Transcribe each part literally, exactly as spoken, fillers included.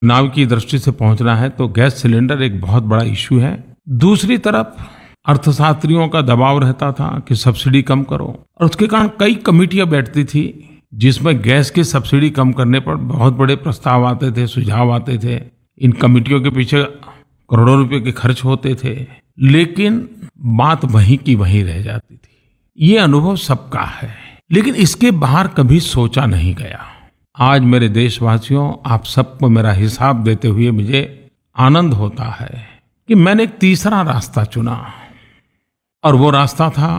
नाव की दृष्टि से पहुंचना है तो गैस सिलेंडर एक बहुत बड़ा इश्यू है। दूसरी तरफ अर्थशास्त्रियों का दबाव रहता था कि सब्सिडी कम करो, और उसके कारण कई कमेटियां बैठती थी जिसमें गैस की सब्सिडी कम करने पर बहुत बड़े प्रस्ताव आते थे, सुझाव आते थे। इन कमेटियों के पीछे करोड़ों रुपए के खर्च होते थे, लेकिन बात वहीं की वहीं रह जाती थी। ये अनुभव सबका है, लेकिन इसके बाहर कभी सोचा नहीं गया। आज मेरे देशवासियों, आप सबको मेरा हिसाब देते हुए मुझे आनंद होता है कि मैंने एक तीसरा रास्ता चुना, और वो रास्ता था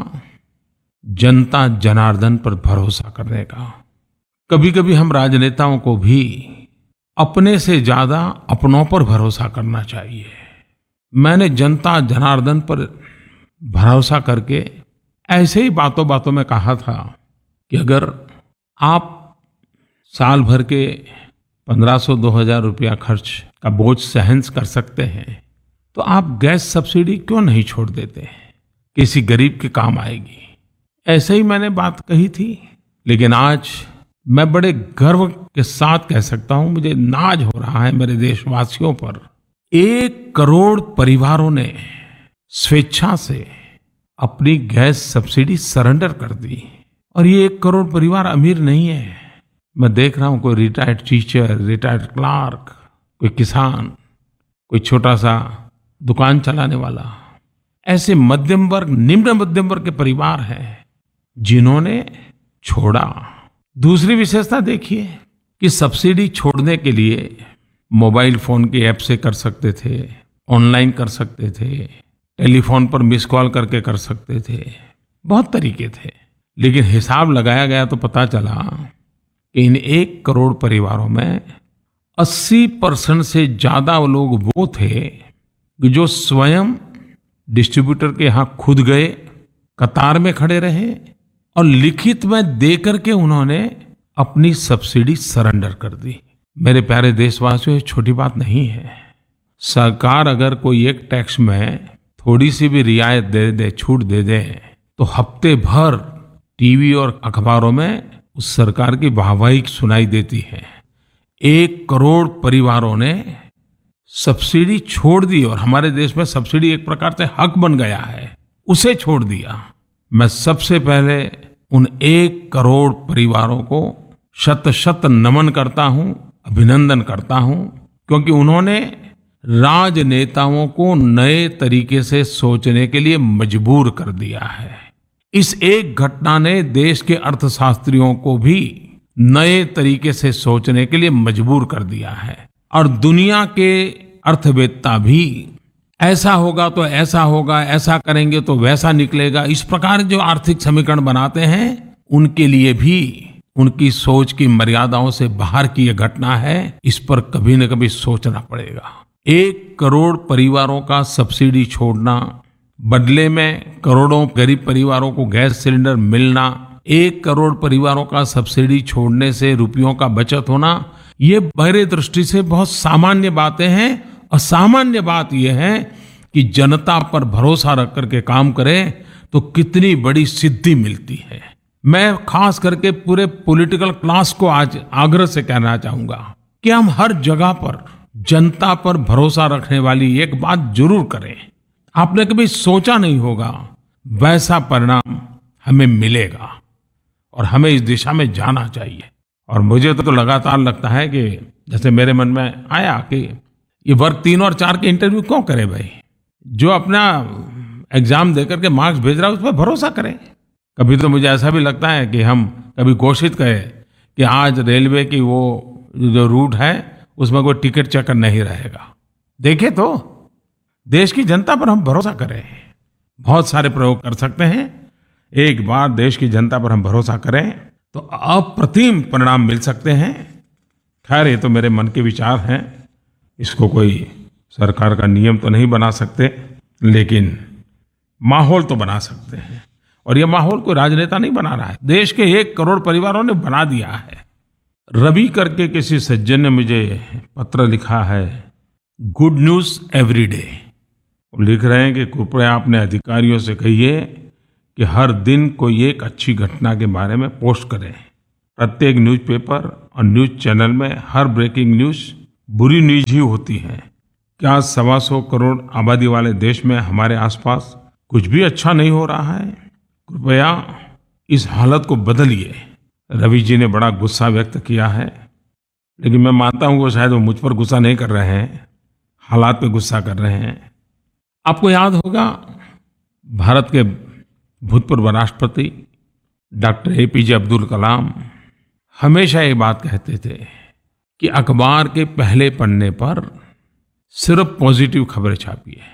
जनता जनार्दन पर भरोसा करने का। कभी कभी हम राजनेताओं को भी अपने से ज्यादा अपनों पर भरोसा करना चाहिए। मैंने जनता जनार्दन पर भरोसा करके ऐसे ही बातों बातों में कहा था कि अगर आप साल भर के पंद्रह सौ दो हजार रुपया खर्च का बोझ सहन कर सकते हैं तो आप गैस सब्सिडी क्यों नहीं छोड़ देते, किसी गरीब के काम आएगी। ऐसे ही मैंने बात कही थी, लेकिन आज मैं बड़े गर्व के साथ कह सकता हूं, मुझे नाज हो रहा है मेरे देशवासियों पर। एक करोड़ परिवारों ने स्वेच्छा से अपनी गैस सब्सिडी सरेंडर कर दी, और ये एक करोड़ परिवार अमीर नहीं है। मैं देख रहा हूं कोई रिटायर्ड टीचर, रिटायर्ड क्लार्क, कोई किसान, कोई छोटा सा दुकान चलाने वाला, ऐसे मध्यम वर्ग, निम्न मध्यम वर्ग के परिवार हैं जिन्होंने छोड़ा। दूसरी विशेषता देखिए कि सब्सिडी छोड़ने के लिए मोबाइल फोन के ऐप से कर सकते थे, ऑनलाइन कर सकते थे, टेलीफोन पर मिस कॉल करके कर सकते थे, बहुत तरीके थे। लेकिन हिसाब लगाया गया तो पता चला कि इन एक करोड़ परिवारों में अस्सी परसेंट से ज्यादा लोग वो थे कि जो स्वयं डिस्ट्रीब्यूटर के यहां खुद गए, कतार में खड़े रहे और लिखित में दे करके उन्होंने अपनी सब्सिडी सरेंडर कर दी। मेरे प्यारे देशवासियों, ये छोटी बात नहीं है। सरकार अगर कोई एक टैक्स में थोड़ी सी भी रियायत दे दे, छूट दे दे, तो हफ्ते भर टीवी और अखबारों में उस सरकार की वाहवाही सुनाई देती है। एक करोड़ परिवारों ने सब्सिडी छोड़ दी, और हमारे देश में सब्सिडी एक प्रकार से हक बन गया है, उसे छोड़ दिया। मैं सबसे पहले उन एक करोड़ परिवारों को शत शत नमन करता हूं, अभिनंदन करता हूं, क्योंकि उन्होंने राजनेताओं को नए तरीके से सोचने के लिए मजबूर कर दिया है। इस एक घटना ने देश के अर्थशास्त्रियों को भी नए तरीके से सोचने के लिए मजबूर कर दिया है, और दुनिया के अर्थवेत्ता भी ऐसा होगा तो ऐसा होगा, ऐसा करेंगे तो वैसा निकलेगा, इस प्रकार जो आर्थिक समीकरण बनाते हैं, उनके लिए भी उनकी सोच की मर्यादाओं से बाहर की यह घटना है। इस पर कभी न कभी सोचना पड़ेगा। एक करोड़ परिवारों का सब्सिडी छोड़ना, बदले में करोड़ों गरीब परिवारों को गैस सिलेंडर मिलना, एक करोड़ परिवारों का सब्सिडी छोड़ने से रुपयों का बचत होना, ये बहरे दृष्टि से बहुत सामान्य बातें हैं। और सामान्य बात यह है कि जनता पर भरोसा रख करके काम करें तो कितनी बड़ी सिद्धि मिलती है। मैं खास करके पूरे पॉलिटिकल क्लास को आज आग्रह से कहना चाहूंगा कि हम हर जगह पर जनता पर भरोसा रखने वाली एक बात जरूर करें। आपने कभी सोचा नहीं होगा वैसा परिणाम हमें मिलेगा, और हमें इस दिशा में जाना चाहिए। और मुझे तो लगातार लगता है कि जैसे मेरे मन में आया कि ये वर्ग तीन और चार के इंटरव्यू क्यों करें भाई, जो अपना एग्जाम देकर के मार्क्स भेज रहा है उस पर भरोसा करें। कभी तो मुझे ऐसा भी लगता है कि हम कभी घोषित करें कि आज रेलवे की वो जो रूट है उसमें कोई टिकट चेकर नहीं रहेगा। देखे तो देश की जनता पर हम भरोसा करें। बहुत सारे प्रयोग कर सकते हैं। एक बार देश की जनता पर हम भरोसा करें तो अप्रतिम परिणाम मिल सकते हैं। खैर, ये तो मेरे मन के विचार हैं, इसको कोई सरकार का नियम तो नहीं बना सकते, लेकिन माहौल तो बना सकते हैं। और ये माहौल कोई राजनेता नहीं बना रहा है, देश के एक करोड़ परिवारों ने बना दिया है। रवि करके किसी सज्जन ने मुझे पत्र लिखा है, गुड न्यूज एवरी डे। वो लिख रहे हैं कि कृपया अपने अधिकारियों से कहिए कि हर दिन कोई एक अच्छी घटना के बारे में पोस्ट करें। प्रत्येक न्यूज़पेपर और न्यूज़ चैनल में हर ब्रेकिंग न्यूज़ बुरी न्यूज ही होती है। क्या सवा सौ करोड़ आबादी वाले देश में हमारे आसपास कुछ भी अच्छा नहीं हो रहा है? कृपया इस हालत को बदलिए। रवि जी ने बड़ा गुस्सा व्यक्त किया है, लेकिन मैं मानता हूं कि शायद वो मुझ पर गुस्सा नहीं कर रहे हैं, हालात पे गुस्सा कर रहे हैं। आपको याद होगा, भारत के भूतपूर्व राष्ट्रपति डॉक्टर एपीजे अब्दुल कलाम हमेशा ये बात कहते थे कि अखबार के पहले पन्ने पर सिर्फ पॉजिटिव खबरें छापिए।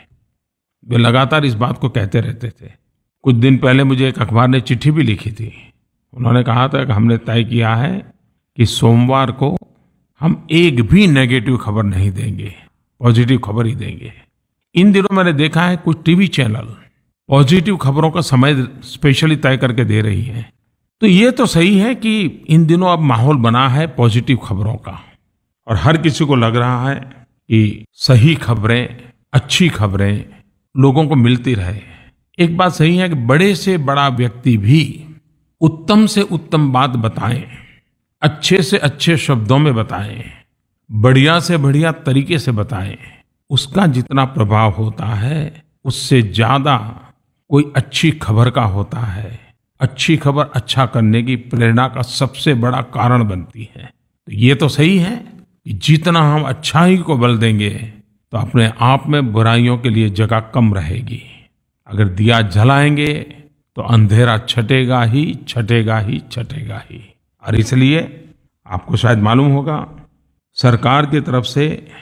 वे लगातार इस बात को कहते रहते थे। कुछ दिन पहले मुझे एक अखबार ने चिट्ठी भी लिखी थी। उन्होंने कहा था कि हमने तय किया है कि सोमवार को हम एक भी नेगेटिव खबर नहीं देंगे, पॉजिटिव खबर ही देंगे। इन दिनों मैंने देखा है कुछ टीवी चैनल पॉजिटिव खबरों का समय स्पेशली तय करके दे रही है। तो ये तो सही है कि इन दिनों अब माहौल बना है पॉजिटिव खबरों का, और हर किसी को लग रहा है कि सही खबरें, अच्छी खबरें लोगों को मिलती रहे। एक बात सही है कि बड़े से बड़ा व्यक्ति भी उत्तम से उत्तम बात बताएं, अच्छे से अच्छे शब्दों में बताएं, बढ़िया से बढ़िया तरीके से बताएं, उसका जितना प्रभाव होता है उससे ज्यादा कोई अच्छी खबर का होता है। अच्छी खबर अच्छा करने की प्रेरणा का सबसे बड़ा कारण बनती है। तो ये तो सही है कि जितना हम अच्छाई को बल देंगे तो अपने आप में बुराइयों के लिए जगह कम रहेगी। अगर दिया जलाएंगे तो अंधेरा छटेगा ही छटेगा ही छटेगा ही। और इसलिए आपको शायद मालूम होगा, सरकार की तरफ से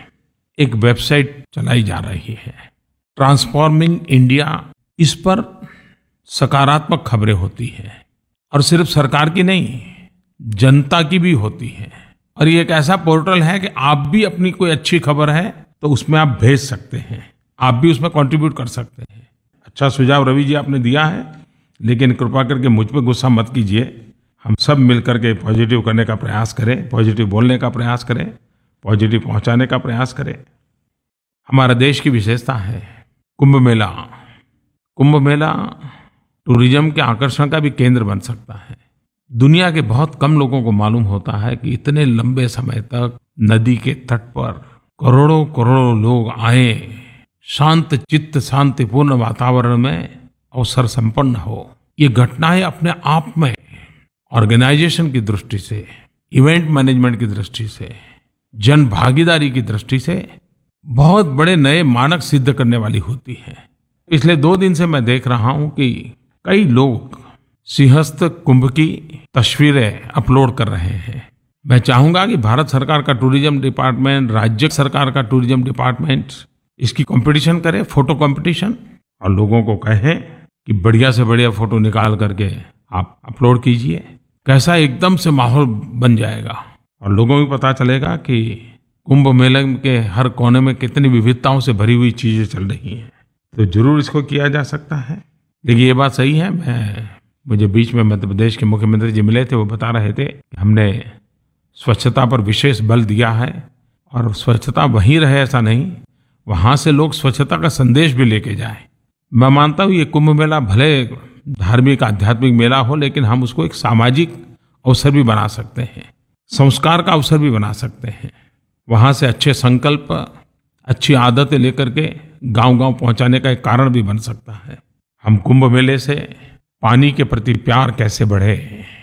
एक वेबसाइट चलाई जा रही है, ट्रांसफॉर्मिंग इंडिया। इस पर सकारात्मक खबरें होती हैं, और सिर्फ सरकार की नहीं, जनता की भी होती हैं। और ये एक ऐसा पोर्टल है कि आप भी अपनी कोई अच्छी खबर है तो उसमें आप भेज सकते हैं, आप भी उसमें कंट्रीब्यूट कर सकते हैं। अच्छा सुझाव रवि जी आपने दिया है, लेकिन कृपा करके मुझ पर गुस्सा मत कीजिए। हम सब मिलकर के पॉजिटिव करने का प्रयास करें, पॉजिटिव बोलने का प्रयास करें, पॉजिटिव पहुंचाने का प्रयास करें। हमारा देश की विशेषता है कुंभ मेला। कुंभ मेला टूरिज्म के आकर्षण का भी केंद्र बन सकता है। दुनिया के बहुत कम लोगों को मालूम होता है कि इतने लंबे समय तक नदी के तट पर करोड़ों करोड़ों लोग आए, शांत चित्त शांतिपूर्ण वातावरण में अवसर संपन्न हो। ये घटनाएं अपने आप में ऑर्गेनाइजेशन की दृष्टि से, इवेंट मैनेजमेंट की दृष्टि से, जन भागीदारी की दृष्टि से बहुत बड़े नए मानक सिद्ध करने वाली होती है। पिछले दो दिन से मैं देख रहा हूं कि कई लोग सिंहस्थ कुंभ की तस्वीरें अपलोड कर रहे हैं। मैं चाहूंगा कि भारत सरकार का टूरिज्म डिपार्टमेंट, राज्य सरकार का टूरिज्म डिपार्टमेंट इसकी कंपटीशन करे, फोटो कंपटीशन, और लोगों को कहें कि बढ़िया से बढ़िया फोटो निकाल करके आप अपलोड कीजिए। कैसा एकदम से माहौल बन जाएगा और लोगों को पता चलेगा कि कुंभ मेले के हर कोने में कितनी विविधताओं से भरी हुई चीजें चल रही हैं। तो जरूर इसको किया जा सकता है। देखिए ये बात सही है, मैं मुझे बीच में मध्य प्रदेश के मुख्यमंत्री जी मिले थे, वो बता रहे थे कि हमने स्वच्छता पर विशेष बल दिया है, और स्वच्छता वहीं रहे ऐसा नहीं, वहाँ से लोग स्वच्छता का संदेश भी लेके जाएं। मैं मानता हूँ ये कुंभ मेला भले धार्मिक आध्यात्मिक मेला हो, लेकिन हम उसको एक सामाजिक अवसर भी बना सकते हैं, संस्कार का अवसर भी बना सकते हैं। वहाँ से अच्छे संकल्प, अच्छी आदतें लेकर के गांव-गांव पहुंचाने का एक कारण भी बन सकता है। हम कुंभ मेले से पानी के प्रति प्यार कैसे बढ़े,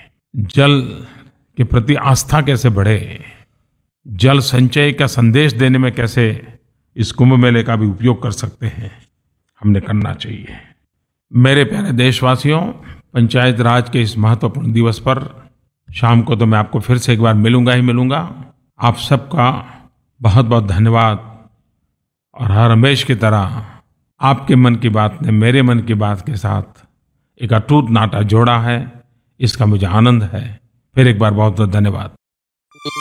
जल के प्रति आस्था कैसे बढ़े, जल संचय का संदेश देने में कैसे इस कुंभ मेले का भी उपयोग कर सकते हैं, हमने करना चाहिए। मेरे प्यारे देशवासियों, पंचायत राज के इस महत्वपूर्ण दिवस पर शाम को तो मैं आपको फिर से एक बार मिलूंगा ही मिलूंगा। आप सबका बहुत बहुत धन्यवाद। और हर हमेश की तरह आपके मन की बात ने मेरे मन की बात के साथ एक अटूट नाता जोड़ा है, इसका मुझे आनंद है। फिर एक बार बहुत बहुत धन्यवाद।